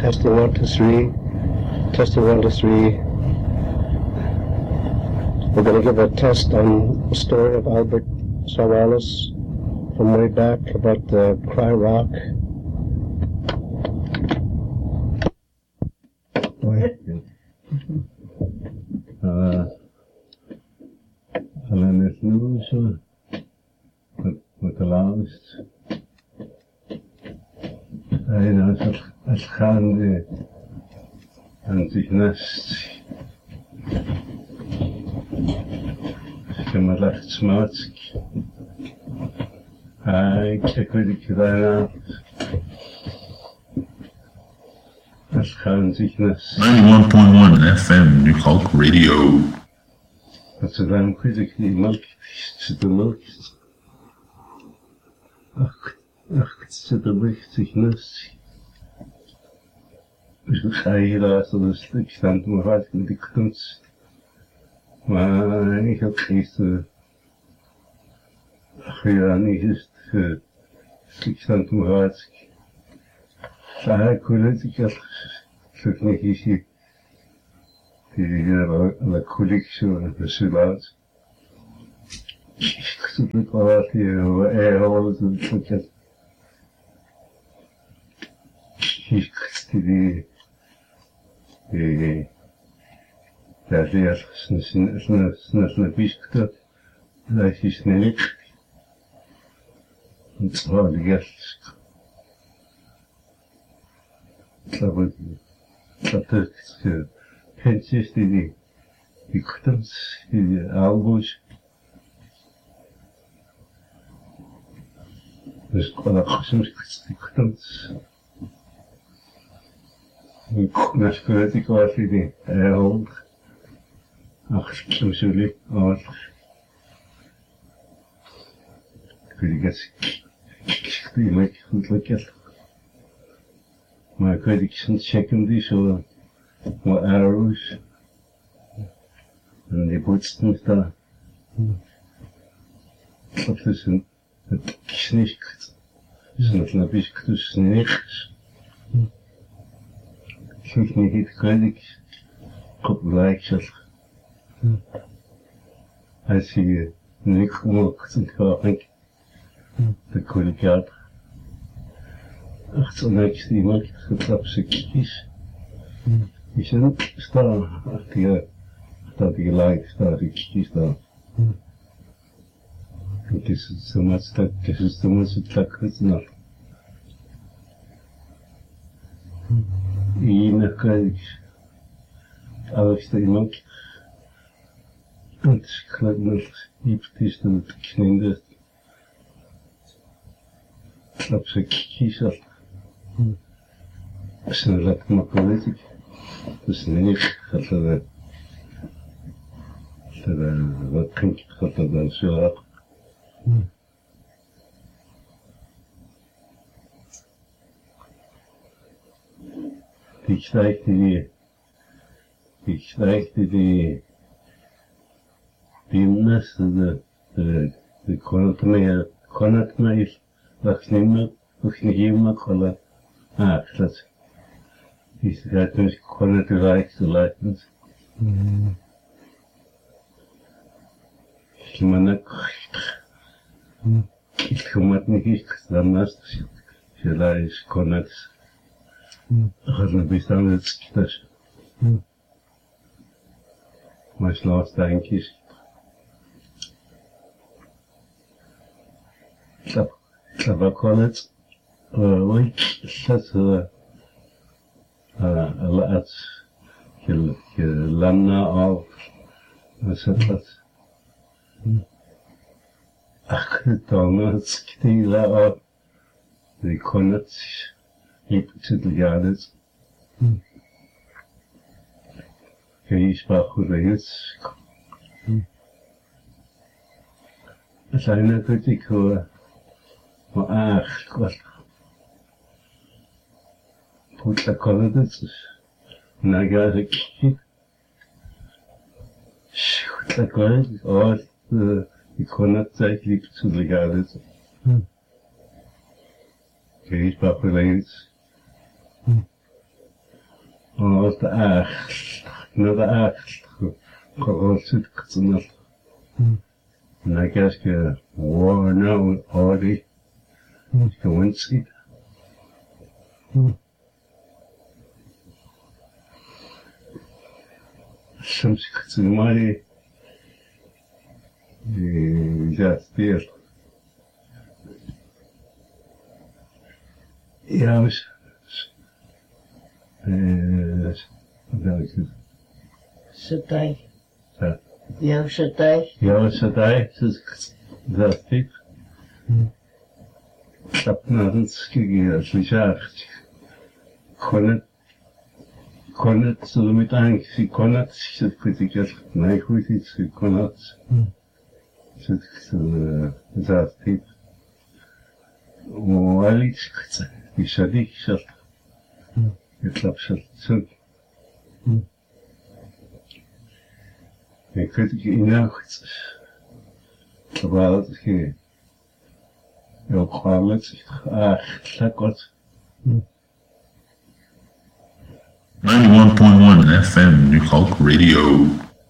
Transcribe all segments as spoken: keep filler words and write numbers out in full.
Testing one, two, three. Testing one, two, three. We're going to give a test on the story of Albert Savalas from way back about the Cry Rock. Uh, Alleen het nu zo, met de laatste. En als het, als gaande aan zich nest. Ik heb me lacht smaatsk. Hij kijk wat ik gedaan heb. Als gaan zich nest. ninety-one point one F M, New Hulk Radio. Dat ze dan goed ik die melk, ze de melk. Ach, ach, ze de melk zich nest. Dus ik ga hier laten, dus ik sta te me vast met die kunst. Maar ik heb gisteren gedaan, niet is het, ik sta te me vast. Ja, ik wil het, ik heb het niet gezien. Die la collection de Sulat. Ik zit het wel uit hier, er alles en ik heb. Ik die die daar leer snel snel snel snel snel biskte. Dat is snel. Het was de gast. Dat was dat is Pensies die die kuttens, die elbows. Dus ik kon ook soms die kuttens. Ik naar schoot ik was die hond. Ach, soms jullie, maar ik weet niet, ik die lekker goed lekker. Maar ik weet ik soms checken die zo. Wat arrows. En die boetsten daar. Dat is een, het knikt. Dus dat een beetje tussen niks. Ik vind niet iets kwijt, ik kop gelijk zelf. Als je niks omhoog en gaat, dan kon ik uit. Ach, zo niks die maakt, getrapt ze kies. Je zit staan, achter je, staat je gelijk, staat je kies staan. Het is zo maar stak, het is zo maar stak, het is nog. Hier kan ik, alles te iemand. Het is gelijk met iets tussen het kninden. Klap ze kies af. Dat is een lekker makkelijk. Dus niet dat er dat er wat drink dat er dan zo had. Die stijgt die die stijgt die die nest de de de kon het meer kon het meer dat niet meer of niet meer kon ah dat is dat dus kon het rijk te laten. Ik ben ook ik kom het niet ik dan naast je lijst kon het gaat naar bestaan het schieters. Maar slaat denk is klap klap kon het ooit dat laat je je landen af wat is dat ach dan het schieten af die kon het niet zitten jaren je sprak goed is zijn er goed ik hoor maar ach wat goed dat kan het dus nou ga ik goed dat kan het oh ik kon het eigenlijk zitten jaren je sprak goed is O'r da ach, na da ach, o'r sydd gyda'r. Na gas ke war na ori, ke winsid. Soms gyda'r mari, just there. Ja, was, eh, dat is het. Sydau. Ja. Iawn, sydau. Ja, så där så det Tapnaden skigi slichart. Konnet konnet så mit ang si konnet så kritiker nej kritik så konnet. Så det tip. Och allt skit. Vi shadik shalt. Jag klapp shalt. Så ik weet in nacht. Terwijl het ge heel kwalijk ah lekker. ninety-one point one F M New Hulk Radio.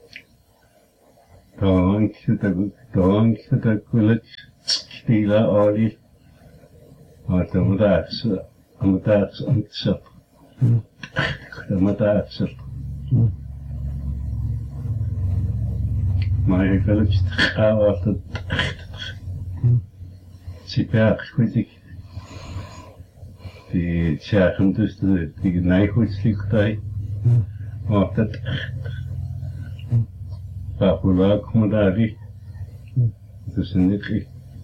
Dank je dat dank je dat gelukkig stila ali. Maar dan moet daar zo aan daar zo aan zo. Dan moet daar zo. Maar ik wil het gaan af dat super goed ik die zeggen dus de die neigoedslikheid maar dat waar komen daar die dus niet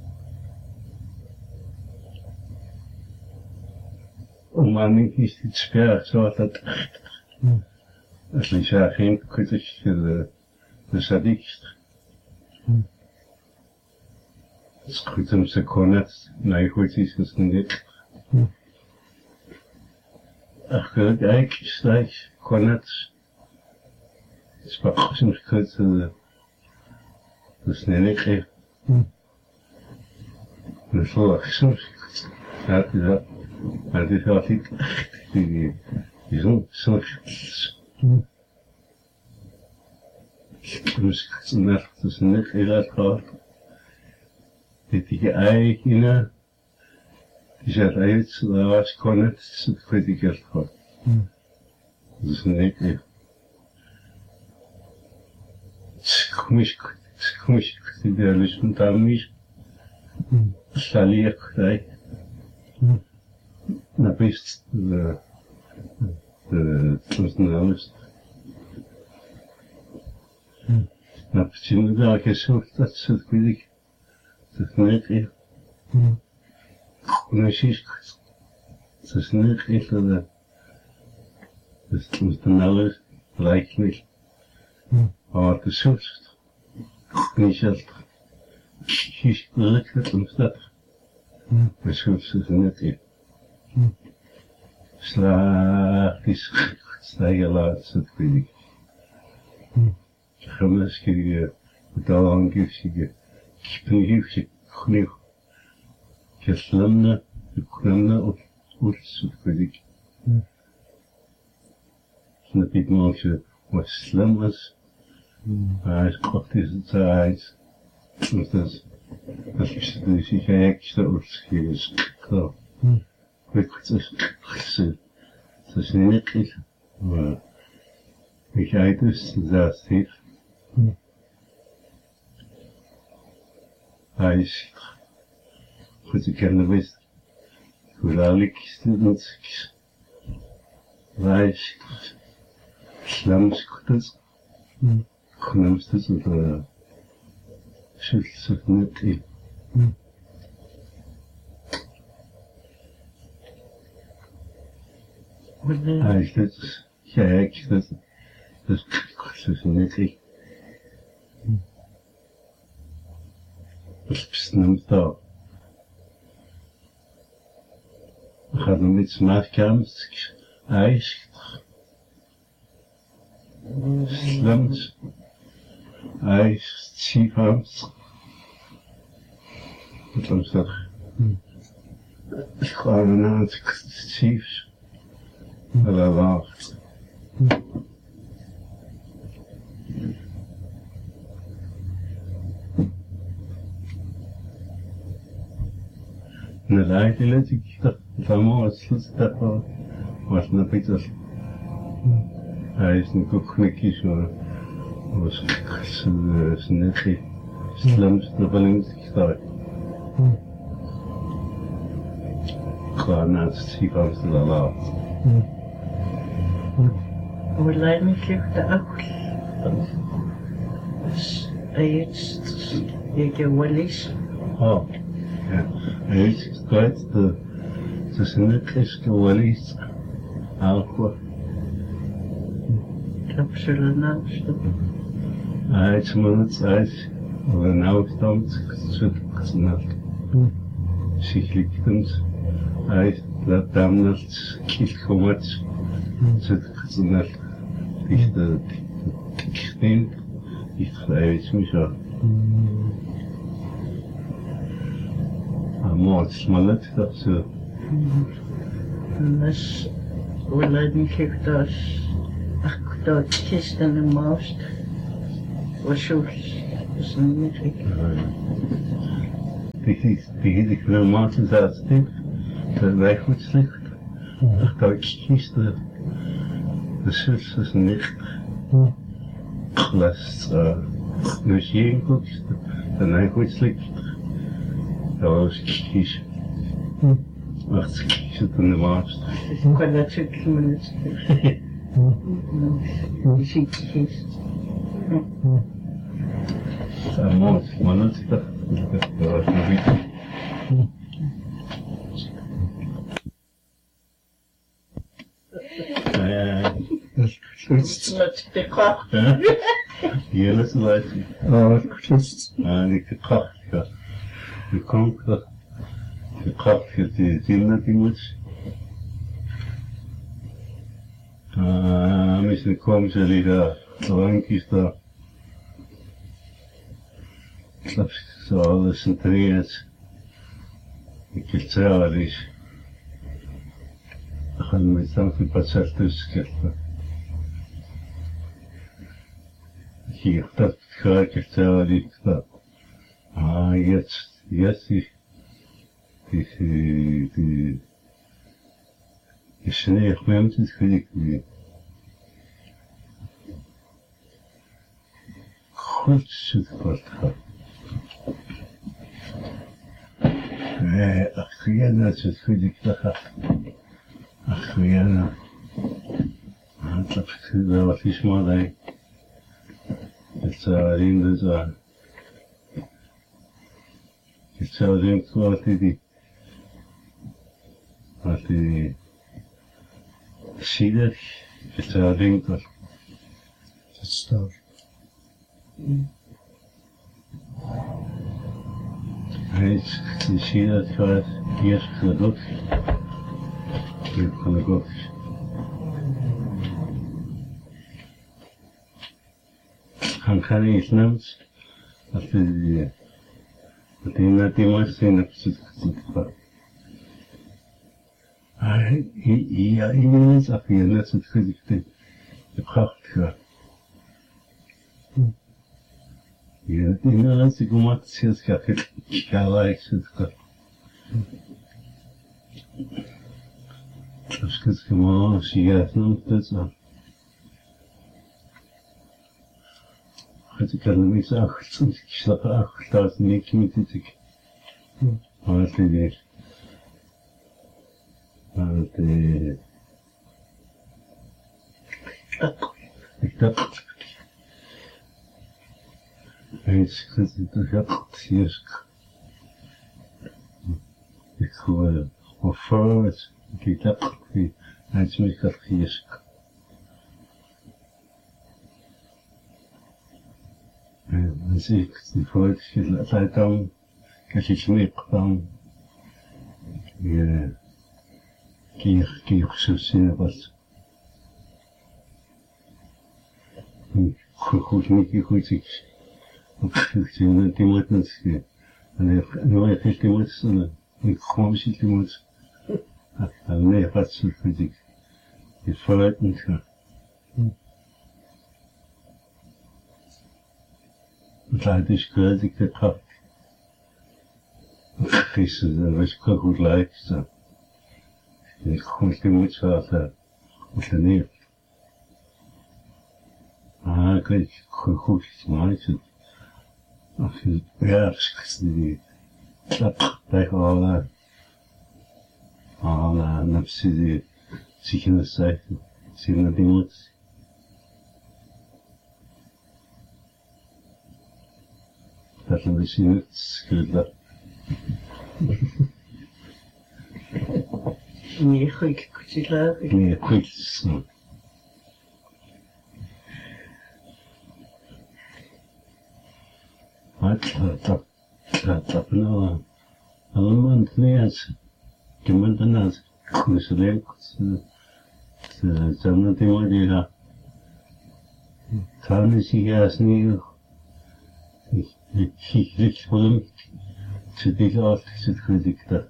om aan niet is het sper zo dat als je zegt geen kritisch de de sadikst Skrytem se konec, najchůjší se niet. Ach, kijk, stijg, konec. Sprak jsem skryt, dus niet ik. Dus zo, jsem skryt. Ja, het is dat. Maar het is altijd echt, die, die zo'n, zo'n skryt. Dus skryt, dus niet, ik had gehad. Dit je eigen, die zegt uit, daar was kon het, dat weet ik echt goed. Dus nee, nee. Komisch, komisch, die daar dus met hem is. Salier krijg. Na best de, de, het nou is. Na misschien daar gezocht, dat is het weet ik. Dat is niet echt. Precies. Dat is niet echt dat. Dus het moet dan alles lijkt niet. Maar het is zoest. Niet zelf. Kies gelukkig om dat. Maar zoest is niet echt. Slaag is stijgen laat, dat weet ik. Gemis krijgen, betaling krijgen. Kippenhüfte, Knie, Keslamna, Kramna und Ursutkodik. Snap ik maar je wat slim is. Hij is kort deze tijd. Dus dat is dus ik ga extra opschrijven. Klaar. Ik het is gezien. Het is niet iets. Maar ik ga het dus dat heeft. Hij is goed te kennen wist. Hoe lelijk is dit niet? Hij is slams goed. Genoemd is het de schulds of niet in. Hij is dit gek, dat is goed niet in. Bestemd daar. We gaan er iets maken, ijs, slams, ijs, chiefhams. Wat was dat? Ik ga er naar het chiefs. Wel wacht. Nalaitile tamo slustapa was na pitas. Hij is een koeknikjes hoor. Was snetty slums de belingstar. Klarnaast zie van de la. ولا نكيف تأكل أيش يجوليش Oh, ja. Hij is kwijt de de snetjes gewelist. Alcohol. تبشر ناشط Hij is man Zeit, aber nou stammt zu knallt. Sich liegt uns. Hij laat damals kilkomat zu knallt. Ich de knin ich weiß mich auch. Amor smalet dazu. الناس ولا نكيف تاش أكتر كيستن الماست وشوف اسمه Die die die klimaat dat stik. Dat wij goed slecht. Dat ik kies de de zus is niet. Last dus je goed. Dan hij goed slecht. Dat was kies. Wacht kies het in de maast. كل شيء من شيء كيس Amor smalet dat dat was nog niet. نتفق Hele tijd. Ja, just. Ah, die gekracht, ja. Die komt dat. De kracht heeft die zin dat die moet. Ah, misschien komen ze die daar. Drankjes daar. Ik snap zo alles en trainers. Ik wil zeggen is. Dan gaan we dan voor wat zelf tussen. Hier, dat ga ik vertellen, die dat. Ah, jetzt, jetzt die, die, die, die, die Schnee, Menschen, krieg die. Goed zit wat gaat. Nee, ach, ja, dat is goed, ik dacht. Ach, ja, dat is wel wat is maar daar. Het in de zaal. Het zou denken wat die, wat die, zielig, het zou denken wat. Dat staat. Hij is, die zielig gaat eerst gedood. Hier kan ik ook. Han kan inte nämnas att det att det är inte måste in på. Nej, i jag ingen så att jag läser för det. Det praktiska. Ja, det är något som kommer att se ska kalla extra. Jag ska ska man se att något så. Het kan niet zo goed, ik snap ook dat niet met dit. Maar het is maar het ik dacht het is het gaat hier ik hoor of voor het ik dacht het is mij gaat hier. Dus ik, die vooruit, altijd dan, als je snipt, dan, je, kier, kier, zo zien wat. Goed, goed, niet goed, ik, ik zie dat die moet niet, en ik, nu heb ik die moet, ik gewoon zit die moet, en nee, wat zo goed, ik, je vooruit niet gaan. Leid is gehörig gehabt. Is er was goed lijkt zo. Ik kom niet moet zo dat moet er niet. Ah, ik weet goed goed maken. Ach, ja, is die dat dat al al nafsi die zich in de zaak zich naar die moet. Dat is niet schuldig. Nie goed kutila. Nee, goed zo. Wat dat dat dat nou allemaal niet. Gimana dan? Misalnya zaman timur dia tahun sih asni hiç bulum sedih alt sedih da.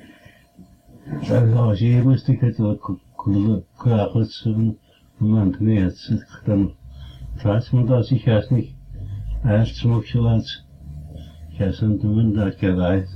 Daha şey müstik et o kulu kıyafetsin mantını etsin kıtan. Transmı da sih asni erst smokşalat. Kesin tümün da kelay.